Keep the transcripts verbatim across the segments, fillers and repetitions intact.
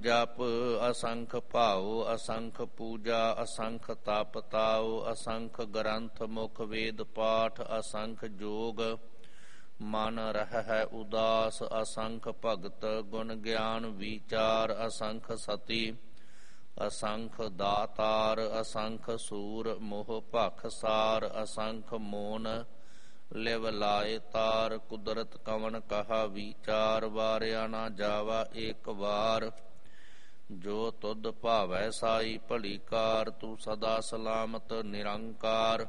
ਜਪ ਅਸੰਖ ਭਾਉ, ਅਸੰਖ ਪੂਜਾ, ਅਸੰਖ ਤਪ ਤਾਉ, ਅਸੰਖ ਗ੍ਰੰਥ ਮੁਖ ਵੇਦ ਪਾਠ, ਅਸੰਖ ਜੋਗ ਮਨ ਰਹਿ ਉਦਾਸ, ਅਸੰਖ ਭਗਤ ਗੁਣ ਗਿਆਨ ਵਿਚਾਰ, ਅਸੰਖ ਸਤੀ ਅਸੰਖ ਦਾਤਾਰ, ਅਸੰਖ ਸੂਰ ਮੋਹ ਭਖ ਸਾਰ, ਅਸੰਖ ਮੋਨ ਲਿਵ ਲਾਏ ਤਾਰ, ਕੁਦਰਤ ਕਵਣ ਕਹਾ ਵਿਚਾਰ, ਵਾਰਿਆ ਨਾ ਜਾਵਾ ਏਕ ਵਾਰ, ਜੋ ਤੁਧ ਭਾਵੈ ਸਾਈ ਭਲੀ ਕਾਰ, ਤੂੰ ਸਦਾ ਸਲਾਮਤ ਨਿਰੰਕਾਰ।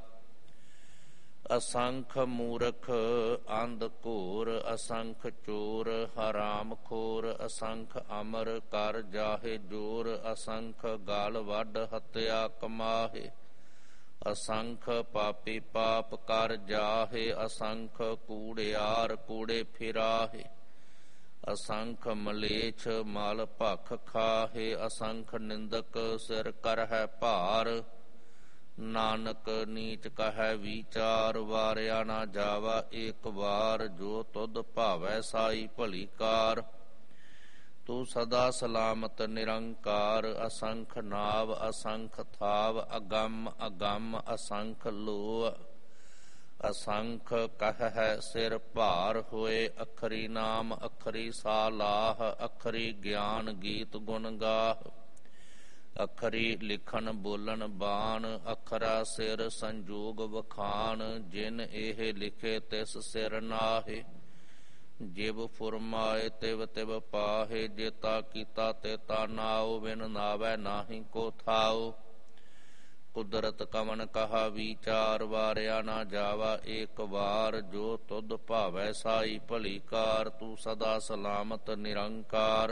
ਅਸੰਖ ਮੂਰਖ ਅੰਧ ਘੋਰ, ਅਸੰਖ ਚੋਰ ਹਰਾਮ ਖੋਰ, ਅਸੰਖ ਅਮਰ ਕਰ ਜਾਹੇ ਜੋਰ, ਅਸੰਖ ਗਲ ਵੱਢ ਹੱਤਿਆ ਕਮਾਹੇ, ਅਸੰਖ ਪਾਪੀ ਪਾਪ ਕਰ ਜਾਹੇ, ਅਸੰਖ ਕੂੜਿਆਰ ਕੂੜੇ ਫਿਰਾਹੇ, ਅਸੰਖ ਮਲੇਛ ਮਲ ਭਖ ਖਾਹੇ, ਅਸੰਖ ਨਿੰਦਕ ਸਿਰ ਕਰਹਿ ਭਾਰ, ਨਾਨਕ ਨੀਚ ਕਹੈ ਵਿਚਾਰ, ਵਾਰਿਆ ਨਾ ਜਾਵਾ ਏਕ ਵਾਰ, ਜੋ ਤੁਧ ਭਾਵੈ ਸਾਈ ਭਲੀ ਕਾਰ, ਤੂੰ ਸਦਾ ਸਲਾਮਤ ਨਿਰੰਕਾਰ। ਅਸੰਖ ਨਾਵ ਅਸੰਖ ਥਾਵ, ਅਗੰਮ ਅਗੰਮ ਅਸੰਖ ਲੋਅ, ਅਸੰਖ ਕਹਿ ਸਿਰ ਭਾਰ ਹੋਏ, ਅਖਰੀ ਨਾਮ ਅਖਰੀ ਸਾਲਾਹ, ਅਖਰੀ ਗਿਆਨ ਗੀਤ ਗੁਣ ਗਾਹ, ਅਖਰੀ ਲਿਖਣ ਬੋਲਣ ਬਾਣ, ਅਖਰਾ ਸਿਰ ਸੰਜੋਗ ਵਖਾਣ, ਜਿਨ ਇਹ ਲਿਖੇ ਤਿਸ ਸਿਰ ਨਾਹੇ, ਜਿਵ ਫੁਰਮਾਏ ਤਿਵ ਤਿਵ ਪਾਹੇ, ਜੇਤਾ ਕੀਤਾ ਤੇਤਾ ਨਾਉ, ਬਿਨ ਨਾਵੈ ਨਾਹੀ ਕੋ ਥਾਉ, ਕੁਦਰਤ ਕਵਣ ਕਹਾ ਵਿਚਾਰ, ਵਾਰਿਆ ਨਾ ਜਾਵਾ ਏਕ ਵਾਰ, ਜੋ ਤੁਧ ਭਾਵੈ ਸਾਈ ਭਲੀ ਕਾਰ, ਤੂੰ ਸਦਾ ਸਲਾਮਤ ਨਿਰੰਕਾਰ।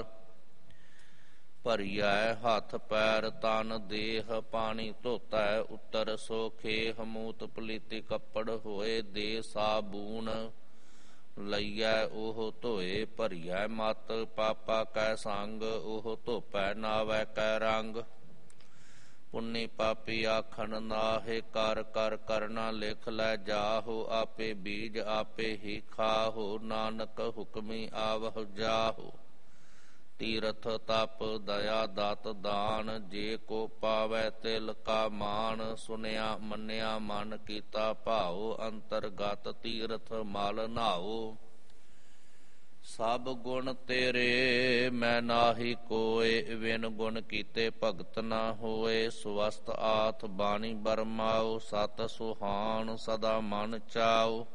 ਭਰੀਐ ਹੱਥ ਪੈਰ ਤਨ ਦੇਹ, ਪਾਣੀ ਧੋਤੈ ਉੱਤਰ ਸੋ ਖੇਹ, ਮੂਤ ਪਲੀਤੀ ਕੱਪੜ ਹੋਏ ਦੇ ਸਾਬੂਨ, ਲਈਐ ਉਹ ਧੋਏ ਭਰੀਐ ਮਤ, ਪਾਪਾ ਕੈ ਸੰਗ ਉਹ ਧੋਪੈ ਨਾਵੈ ਕੈ ਰੰਗ, ਪੁੰਨੀ ਪਾਪੀ ਆਖਣ ਨਾਹੇ, ਕਰ ਕਰ ਕਰਨਾ ਲਿਖ ਲੈ ਜਾਹੋ, ਆਪੇ ਬੀਜ ਆਪੇ ਹੀ ਖਾਹੋ, ਨਾਨਕ ਹੁਕਮੀ ਆਵਹੁ ਜਾਹੋ, ਤੀਰਥ ਤਪ ਦਇਆ ਦਤ ਦਾਨ, ਜੇ ਕੋ ਪਾਵੈ ਤਿਲ ਕਾ ਮਾਨ, ਸੁਨਿਆ ਮੰਨਿਆ ਮਨ ਕੀਤਾ ਭਾਉ, ਅੰਤਰਗਤ ਤੀਰਥ ਮਲ ਨਾਉ, ਸਭ ਗੁਣ ਤੇਰੇ ਮੈਂ ਨਾਹੀ ਕੋਇ, ਵਿਨ ਗੁਣ ਕੀਤੇ ਭਗਤ ਨਾ ਹੋਏ, ਸਵਸਤ ਆਥ ਬਾਣੀ ਬਰਮਾਉ, ਸਤ ਸੁਹਾਣ ਸਦਾ ਮਨ ਚਾਉ,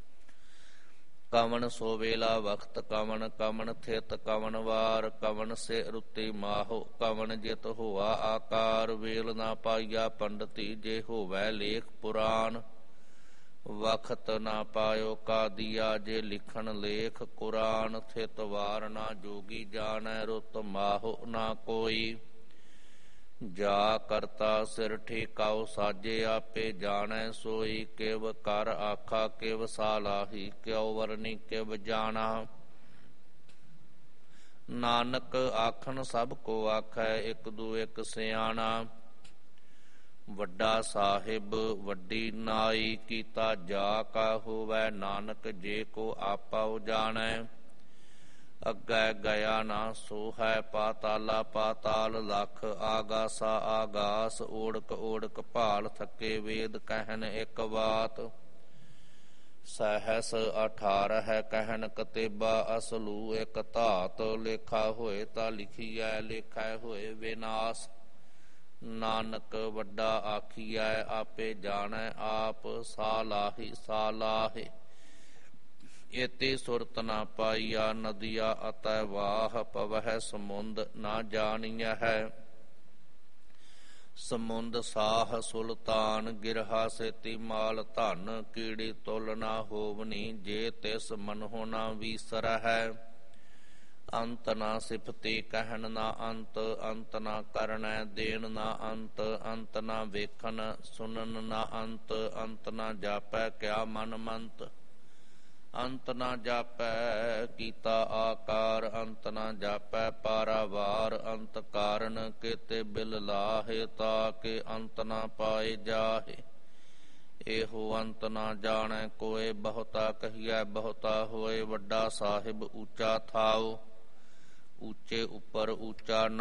ਕਵਣ ਸੋ ਵੇਲਾ ਵਖਤ ਕਵਣ, ਕਵਣ ਥਿਤ ਕਵਣ ਵਾਰ, ਕਵਣ ਸੇ ਰੁੱਤੀ ਮਾਹੋ, ਕਵਣ ਜਿਤ ਹੋਆ ਆਕਾਰ, ਵੇਲ ਨਾ ਪਾਈਆ ਪੰਡਤੀ, ਜੇ ਹੋਵੈ ਲੇਖ ਪੁਰਾਨ, ਵਖਤ ਨਾ ਪਾਇਓ ਕਾਦੀਆ, ਜੇ ਲਿਖਣ ਲੇਖ ਕੁਰਾਨ, ਥਿਤ ਵਾਰ ਨਾ ਜੋਗੀ ਜਾਣੈ, ਰੁੱਤ ਮਾਹੋ ਨਾ ਕੋਈ, ਜਾ ਕਰਤਾ ਸਿਰ ਠੇਕਾਉ ਸਾਜੇ, ਆਪੇ ਜਾਣੈ ਸੋਈ, ਕਿਵ ਕਰ ਆਖਾ ਕਿਵ ਸਾਲਾਹੀ, ਕਿਉ ਵਰਨੀ ਕਿਵ ਜਾਣਾ, ਨਾਨਕ ਆਖਣ ਸਭ ਕੋ ਆਖੈ, ਇੱਕ ਦੂ ਇੱਕ ਸਿਆਣਾ, ਵੱਡਾ ਸਾਹਿਬ ਵੱਡੀ ਨਾਈ, ਕੀਤਾ ਜਾ ਕਾ ਹੋਵੈ ਨਾਨਕ, ਜੇ ਕੋ ਆਪਾ ਜਾਣੈ, ਅੱਗੇ ਗਿਆ ਨਾ ਸੋ ਹੈ, ਪਾਤਾਲਾ ਪਾਤਾਲ ਲਖ, ਆਗਾਸਾ ਆਗਾਸ, ਓੜਕ ਓੜਕ ਭਾਲ ਥਕੇ, ਵੇਦ ਕਹਿਨ ਇੱਕ ਬਾਤ, ਸਹਸ ਅਠਾਰਹ ਕਹਿਨ ਕਤੇਬਾ, ਅਸਲੂ ਇੱਕ ਧਾਤ, ਲੇਖਾ ਹੋਏ ਤਾਂ ਲਿਖੀਐ, ਲੇਖਾ ਹੋਏ ਵਿਨਾਸ਼, ਨਾਨਕ ਵੱਡਾ ਆਖੀਐ, ਆਪੇ ਜਾਣੈ ਆਪ, ਸਾਲਾਹੀ ਸਾਲਾਹੇ, ਏਤੀ ਸੁਰਤ ਨਾ ਪਾਈਆ, ਨਦੀਆ ਅਤੈ ਵਾਹ, ਪਵਹਿ ਸਮੁੰਦ ਨਾ ਜਾਣੀਐ ਹੈ, ਸਮੁੰਦ ਸਾਹ ਸੁਲਤਾਨ, ਗਿਰਹਾ ਸੇਤੀ ਮਾਲ ਧਨ, ਕੀੜੀ ਤੁਲ ਨਾ ਹੋਵਨੀ, ਜੇ ਤਿਸ ਮਨਹੁ ਨਾ ਵੀਸਰਹਿ, ਅੰਤ ਨਾ ਸਿਫਤੀ ਕਹਿਣ ਨਾ ਅੰਤ, ਅੰਤ ਨਾ ਕਰਨੈ ਦੇਣ ਨਾ ਅੰਤ, ਅੰਤ ਨਾ ਵੇਖਣ ਸੁਣਨ ਨਾ ਅੰਤ, ਅੰਤ ਨਾ ਜਾਪੈ ਕਿਆ ਮਨ ਮੰਤ, ਅੰਤ ਨਾ ਜਾਪੈ ਕੀਤਾ ਆਕਾਰ, ਅੰਤ ਨਾ ਜਾਪੈ ਪਾਰਾਵਾਰ, ਅੰਤ ਕਾਰਨ ਕੇਤੇ ਬਿਲ ਲਾਹੇ, ਤਾਕੇ ਅੰਤ ਨਾ ਪਾਏ ਜਾਹੇ, ਇਹੋ ਅੰਤ ਨਾ ਜਾਣੈ ਕੋਇ, ਬਹੁਤਾ ਕਹੀਐ ਬਹੁਤਾ ਹੋਏ, ਵੱਡਾ ਸਾਹਿਬ ਉੱਚਾ ਥਾਉ, ਉੱਚੇ ਉੱਪਰ ਉੱਚਾ